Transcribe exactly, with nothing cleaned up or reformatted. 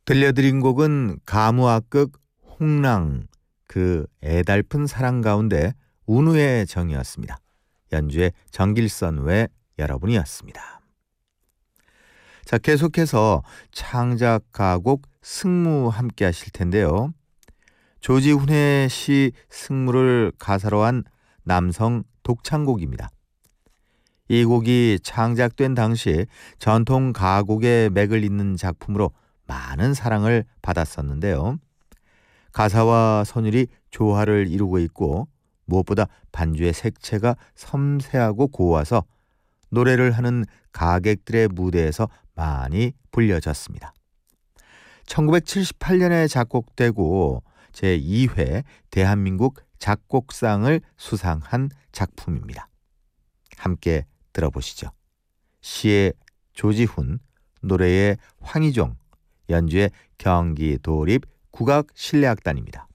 들려드린 곡은 가무악극 홍랑 그 애달픈 사랑 가운데 운우의 정이었습니다. 연주의 정길선 외 여러분이었습니다. 자, 계속해서 창작 가곡 승무 함께 하실 텐데요. 조지훈의 시 승무를 가사로 한 남성 독창곡입니다. 이 곡이 창작된 당시 전통 가곡의 맥을 잇는 작품으로 많은 사랑을 받았었는데요. 가사와 선율이 조화를 이루고 있고 무엇보다 반주의 색채가 섬세하고 고와서 노래를 하는 가객들의 무대에서 많이 불려졌습니다. 천구백칠십팔 년에 작곡되고 제이 회 대한민국 작곡상을 수상한 작품입니다. 함께 들어보시죠. 시의 조지훈, 노래의 황희종, 연주의 경기도립 국악실내악단입니다.